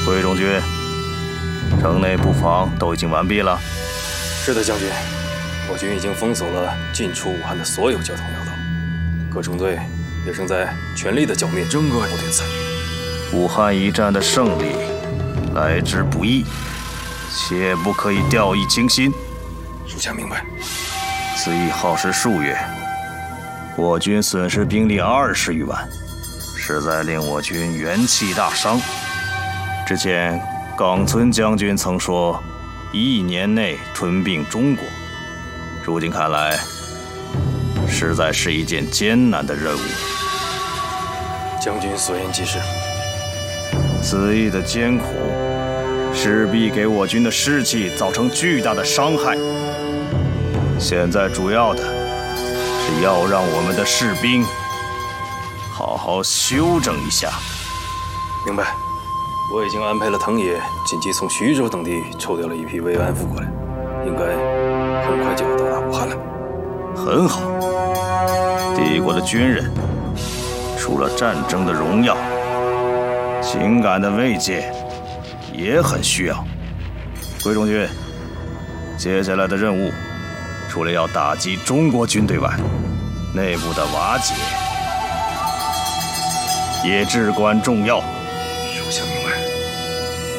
桂中军，城内布防都已经完毕了。 是的，将军，我军已经封锁了进出武汉的所有交通要道，各中队也正在全力的剿灭整个部队残余。 武汉一战的胜利来之不易，切不可以掉以轻心。 属下明白。 此役耗时数月，我军损失兵力20余万，实在令我军元气大伤。之前冈村将军曾说，1年内吞并中国，如今看来，实在是一件艰难的任务。 将军所言极是。 此役的艰苦，势必给我军的士气造成巨大的伤害。现在主要的是要让我们的士兵好好休整一下。 明白。我已经安排了藤野紧急从徐州等地抽调了一批慰安妇过来，应该很快就要到达武汉了。 很好。帝国的军人除了战争的荣耀，情感的慰藉也很需要。桂中军，接下来的任务除了要打击中国军队外，内部的瓦解也至关重要。 属下明白。